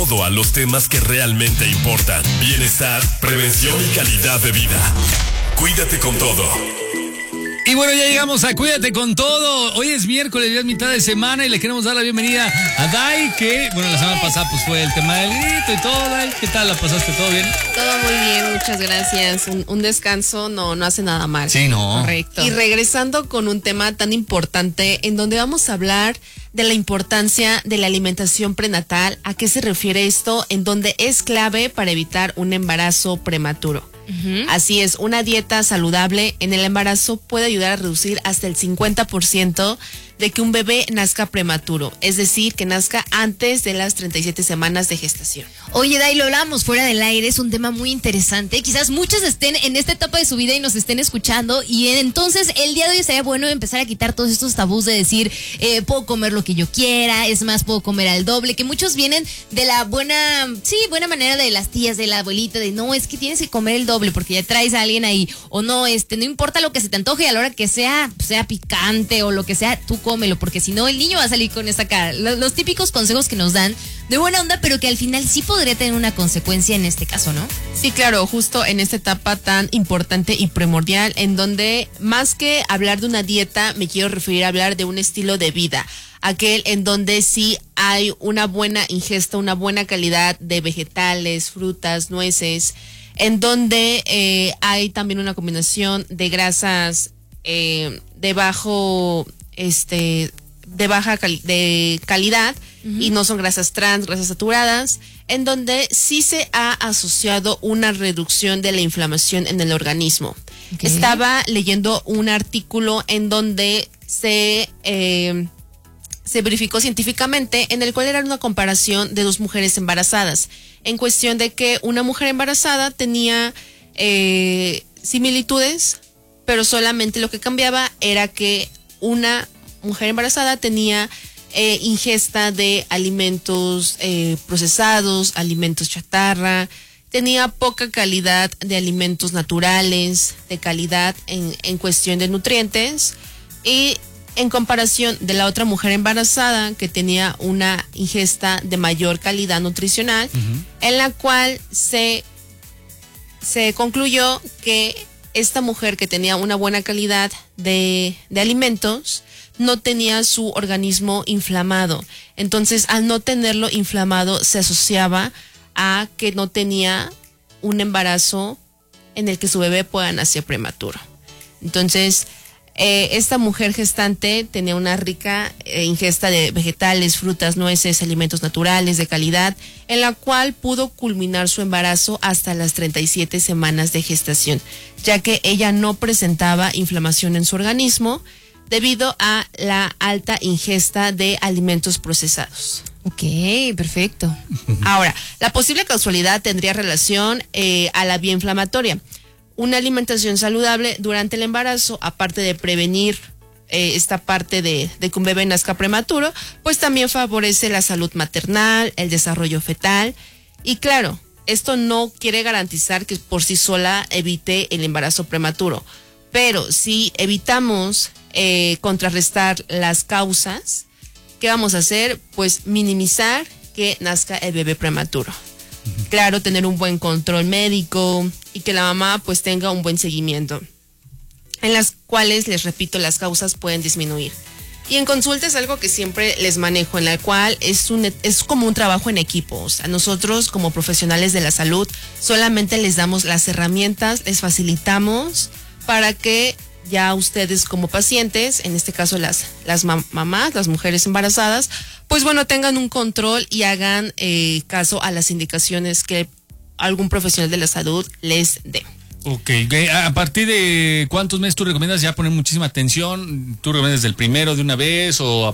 todo a los temas que realmente importan: bienestar, prevención y calidad de vida. Cuídate con todo. Y bueno, ya llegamos a Cuídate con Todo. Hoy es miércoles, ya es mitad de semana y le queremos dar la bienvenida a Dai, que, bueno, la semana pasada pues fue el tema del grito y todo. Dai, ¿qué tal? ¿La pasaste? ¿Todo bien? Todo muy bien, muchas gracias. Un descanso no hace nada mal. Sí, no. Correcto. Y regresando con un tema tan importante en donde vamos a hablar de la importancia de la alimentación prenatal. ¿A qué se refiere esto? En donde es clave para evitar un embarazo prematuro. Así es, una dieta saludable en el embarazo puede ayudar a reducir hasta el 50% de que un bebé nazca prematuro, es decir, que nazca antes de las 37 semanas de gestación. Oye, Dai, lo hablábamos fuera del aire, es un tema muy interesante. Quizás muchos estén en esta etapa de su vida y nos estén escuchando, y entonces el día de hoy sería bueno empezar a quitar todos estos tabús de decir, puedo comer lo que yo quiera, es más, puedo comer al doble, que muchos vienen de la buena manera de las tías, de la abuelita, de no, es que tienes que comer el doble porque ya traes a alguien ahí, o no, no importa lo que se te antoje, a la hora que sea picante o lo que sea, tú cómelo, porque si no el niño va a salir con esa cara. Los típicos consejos que nos dan de buena onda, pero que al final sí podría tener una consecuencia en este caso, ¿no? Sí, claro, justo en esta etapa tan importante y primordial, en donde más que hablar de una dieta, me quiero referir a hablar de un estilo de vida, aquel en donde sí hay una buena ingesta, una buena calidad de vegetales, frutas, nueces, en donde hay también una combinación de grasas de calidad, y no son grasas trans, grasas saturadas, en donde sí se ha asociado una reducción de la inflamación en el organismo. Okay. Estaba leyendo un artículo en donde se verificó científicamente, en el cual era una comparación de dos mujeres embarazadas, en cuestión de que una mujer embarazada tenía similitudes, pero solamente lo que cambiaba era que una mujer embarazada tenía ingesta de alimentos procesados, alimentos chatarra, tenía poca calidad de alimentos naturales, de calidad en cuestión de nutrientes, y en comparación de la otra mujer embarazada que tenía una ingesta de mayor calidad nutricional, en la cual se concluyó que esta mujer que tenía una buena calidad de alimentos no tenía su organismo inflamado. Entonces, al no tenerlo inflamado, se asociaba a que no tenía un embarazo en el que su bebé pueda nacer prematuro. Entonces, esta mujer gestante tenía una rica ingesta de vegetales, frutas, nueces, alimentos naturales de calidad, en la cual pudo culminar su embarazo hasta las 37 semanas de gestación, ya que ella no presentaba inflamación en su organismo debido a la alta ingesta de alimentos procesados. Ok, perfecto. Ahora, la posible causalidad tendría relación a la vía inflamatoria. Una alimentación saludable durante el embarazo, aparte de prevenir esta parte de que un bebé nazca prematuro, pues también favorece la salud maternal, el desarrollo fetal. Y claro, esto no quiere garantizar que por sí sola evite el embarazo prematuro, pero si evitamos contrarrestar las causas, ¿qué vamos a hacer? Pues minimizar que nazca el bebé prematuro. Claro, tener un buen control médico y que la mamá pues tenga un buen seguimiento, en las cuales, les repito, las causas pueden disminuir. Y en consulta es algo que siempre les manejo, en la cual es como un trabajo en equipo. O sea, nosotros como profesionales de la salud solamente les damos las herramientas, les facilitamos para que ya ustedes como pacientes, en este caso las mamás, las mujeres embarazadas, pues bueno, tengan un control y hagan caso a las indicaciones que algún profesional de la salud les dé. Ok, ¿a partir de cuántos meses tú recomiendas ya poner muchísima atención? ¿Tú recomiendas del primero de una vez o